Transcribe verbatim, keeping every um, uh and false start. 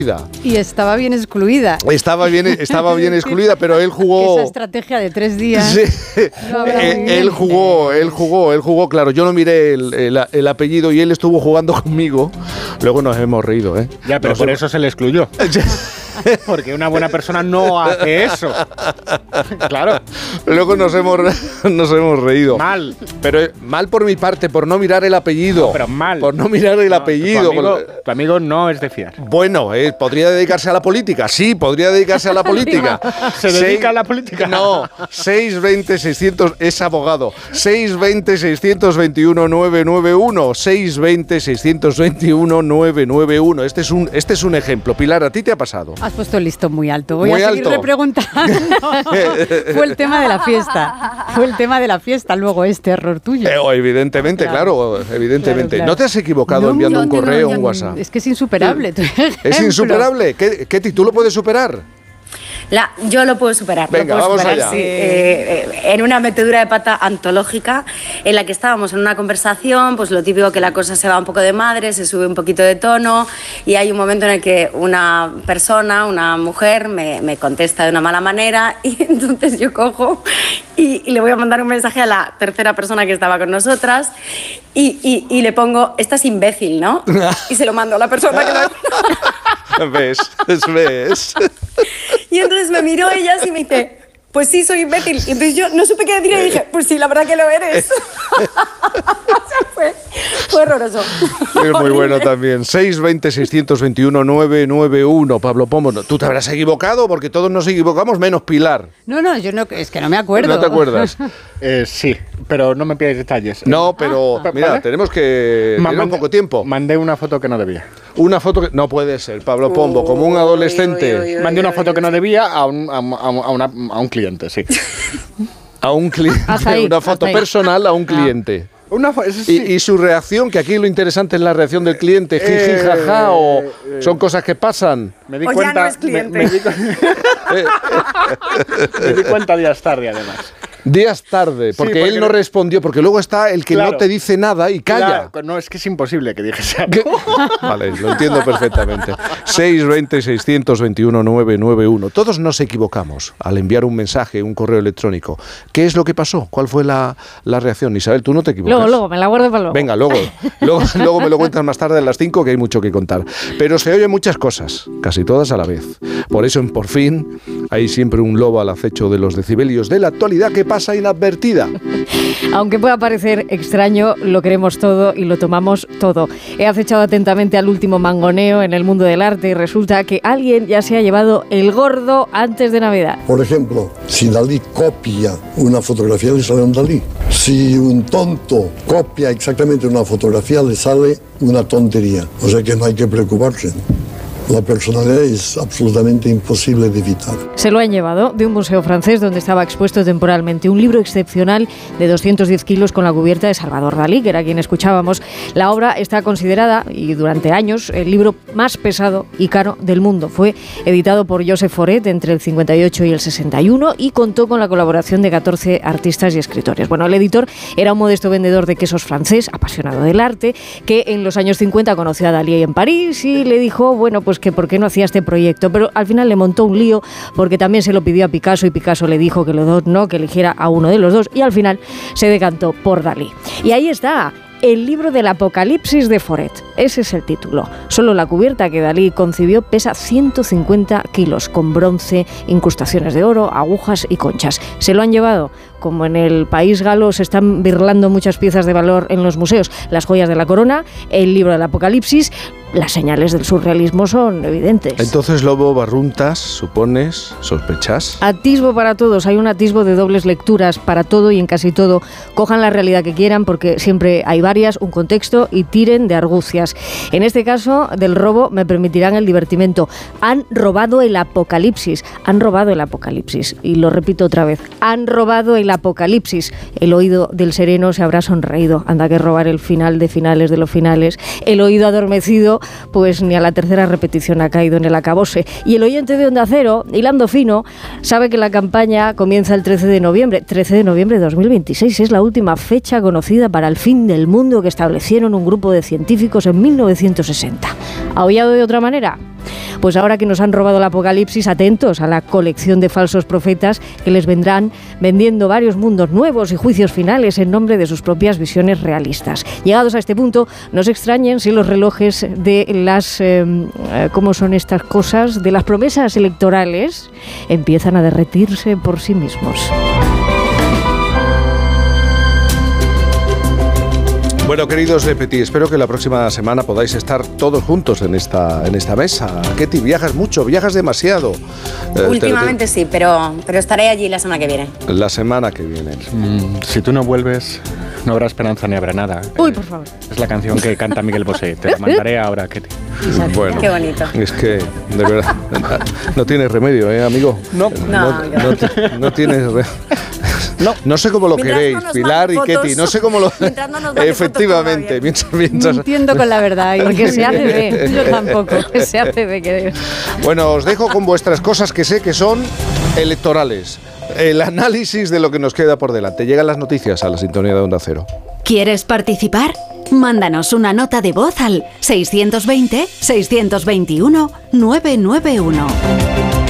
Y estaba bien excluida. Estaba bien, estaba bien excluida, pero él jugó... Esa estrategia de tres días. Sí. No eh, él jugó, él jugó, él jugó, claro. Yo no miré el, el, el apellido y él estuvo jugando conmigo. Luego nos hemos reído, ¿eh? Ya, pero no por sé. eso se le excluyó. Porque una buena persona no hace eso. Claro. Luego nos hemos, nos hemos reído. Mal. Pero mal por mi parte, por no mirar el apellido. No, pero mal. Por no mirar el no, apellido. Tu amigo, tu amigo no es de fiar. Bueno, eh, ¿podría dedicarse a la política? Sí, podría dedicarse a la política. ¿Se dedica Seis, a la política? No, seis veinte seiscientos, es abogado. seis veinte seiscientos veintiuno nueve nueve uno. seis veinte seiscientos veintiuno nueve nueve uno. Este es un, este es un ejemplo. Pilar, ¿a ti te ha pasado? Has puesto el listón muy alto. Voy muy a seguir alto. repreguntando. Fue el tema de la fiesta. Fue el tema de la fiesta, luego este error tuyo. Eh, evidentemente, claro, claro evidentemente. Claro, claro. ¿No te has equivocado no, enviando no, un correo o un WhatsApp? Es que es insuperable. ¿Es insuperable? ¿Qué, qué tú lo puedes superar? La, yo lo puedo superar. Venga, lo puedo vamos superar, allá. Sí. Eh, eh, en una metedura de pata antológica en la que estábamos en una conversación, pues lo típico que la cosa se va un poco de madre, se sube un poquito de tono y hay un momento en el que una persona, una mujer, me, me contesta de una mala manera y entonces yo cojo y, y le voy a mandar un mensaje a la tercera persona que estaba con nosotras y, y, y le pongo, estás imbécil, ¿no? Y se lo mando a la persona que lo... ¿Ves? ¿Ves? Y entonces me miró ella y me dice, pues sí, soy imbécil. Y entonces yo no supe qué decir y dije, pues sí, la verdad que lo eres. O sea, fue, fue horroroso. Es muy bueno también. seis veinte seiscientos veintiuno nueve nueve uno. Pablo Pombo, tú te habrás equivocado porque todos nos equivocamos menos Pilar. No, no, yo no, es que no me acuerdo. ¿No te acuerdas? Eh, sí, pero no me pidáis detalles. No, pero ah, mira, ¿vale? tenemos que... Ma tenemos poco tiempo. Mandé una foto que no debía. Una foto que... No puede ser, Pablo Pombo, como un adolescente. Uy, uy, uy, Mandé una uy, foto uy, que no debía a un, a, a, una, a un cliente, sí. A un cliente. Una foto personal a un cliente. Ah. Una fo- sí. y, y su reacción, que aquí lo interesante es la reacción del cliente, jiji, Eh, jaja, o eh, son cosas que pasan. Me di O ya cuenta, no es cliente. Me, me, di, me di cuenta días tarde, además. Días tarde, porque, Sí, porque él no no- respondió, porque luego está el que Claro. no te dice nada y calla. Claro, no, es que es imposible que dijese algo. Vale, lo entiendo perfectamente. seis veinte seiscientos veintiuno nueve nueve uno. Todos nos equivocamos al enviar un mensaje, un correo electrónico. ¿Qué es lo que pasó? ¿Cuál fue la, la reacción? Isabel, tú no te equivocas. Luego, luego, me la guardo para luego. Venga, luego, luego, luego me lo cuentas más tarde a las cinco, que hay mucho que contar. Pero se oyen muchas cosas, casi todas a la vez. Por eso en Por Fin hay siempre un lobo al acecho de los decibelios de la actualidad que pasa inadvertida. Aunque pueda parecer extraño, lo queremos todo y lo tomamos todo. He acechado atentamente al último mangoneo en el mundo del arte y resulta que alguien ya se ha llevado el gordo antes de Navidad. Por ejemplo, si Dalí copia una fotografía, le sale un Dalí. Si un tonto copia exactamente una fotografía, le sale una tontería. O sea que no hay que preocuparse. La personalidad es absolutamente imposible de evitar. Se lo han llevado de un museo francés donde estaba expuesto temporalmente un libro excepcional de doscientos diez kilos con la cubierta de Salvador Dalí, que era quien escuchábamos. La obra está considerada, y durante años, el libro más pesado y caro del mundo. Fue editado por Joseph Foret entre el cincuenta y ocho y el sesenta y uno y contó con la colaboración de catorce artistas y escritores. Bueno, el editor era un modesto vendedor de quesos francés, apasionado del arte, que en los años cincuenta conoció a Dalí en París y le dijo, bueno, pues que por qué no hacía este proyecto, pero al final le montó un lío porque también se lo pidió a Picasso y Picasso le dijo que los dos no, que eligiera a uno de los dos y al final se decantó por Dalí. Y ahí está, el libro del Apocalipsis de Foret. Ese es el título. Solo la cubierta que Dalí concibió pesa ciento cincuenta kilos, con bronce, incrustaciones de oro, agujas y conchas. Se lo han llevado. Como en el país galo se están birlando muchas piezas de valor en los museos, las joyas de la corona, el libro del Apocalipsis, las señales del surrealismo son evidentes. Entonces, Lobo, barruntas, supones, sospechas. Atisbo para todos, hay un atisbo de dobles lecturas para todo y en casi todo. Cojan la realidad que quieran porque siempre hay varias, un contexto y tiren de argucias. En este caso del robo me permitirán el divertimento. Han robado el Apocalipsis, han robado el Apocalipsis y lo repito otra vez, han robado el Apocalipsis. El oído del sereno se habrá sonreído, anda que robar el final de finales de los finales. El oído adormecido, pues ni a la tercera repetición ha caído en el acabose. Y el oyente de Onda Cero, hilando fino, sabe que la campaña comienza el trece de noviembre. trece de noviembre de dos mil veintiséis es la última fecha conocida para el fin del mundo que establecieron un grupo de científicos en mil novecientos sesenta. ¿Aullado de otra manera? Pues ahora que nos han robado el apocalipsis, atentos a la colección de falsos profetas que les vendrán vendiendo varios mundos nuevos y juicios finales en nombre de sus propias visiones realistas. Llegados a este punto, no se extrañen si los relojes de las, eh, ¿cómo son estas cosas? De las promesas electorales empiezan a derretirse por sí mismos. Bueno, queridos de Petit, espero que la próxima semana podáis estar todos juntos en esta, en esta mesa. Ketty, viajas mucho, viajas demasiado. Últimamente eh, te, te... sí, pero, pero estaré allí la semana que viene. La semana que viene. Mm, si tú no vuelves, no habrá esperanza ni habrá nada. Uy, eh, por favor. Es la canción que canta Miguel Bosé. Te la mandaré ahora, Ketty. Bueno, qué bonito. Es que, de verdad, no tienes remedio, ¿eh, amigo? No. No, no, no, no, no tienes remedio. No, no sé cómo lo mientras queréis, no Pilar y Ketty, no sé cómo lo... No efectivamente, mientras, mientras... Mintiendo con la verdad, porque se hace ve, yo tampoco, se hace ve, creo. Bueno, os dejo con vuestras cosas que sé que son electorales. El análisis de lo que nos queda por delante. Llegan las noticias a la sintonía de Onda Cero. ¿Quieres participar? Mándanos una nota de voz al seiscientos veinte, seiscientos veintiuno, novecientos noventa y uno.